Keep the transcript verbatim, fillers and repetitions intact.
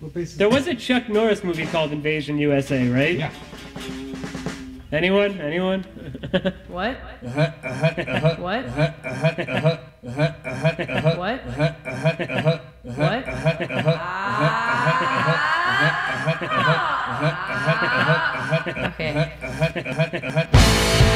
What base is There that? was a Chuck Norris movie called Invasion U S A, right? Yeah. Anyone? Anyone? What? Uh-huh, uh-huh, uh-huh, What? uh-huh, uh-huh, uh-huh, uh-huh, uh-huh, uh-huh, What? uh-huh, uh-huh, uh-huh, What? uh-huh, uh-huh, uh-huh, uh-huh, uh-huh, uh-huh, uh-huh, Okay. uh-huh, uh-huh, uh-huh,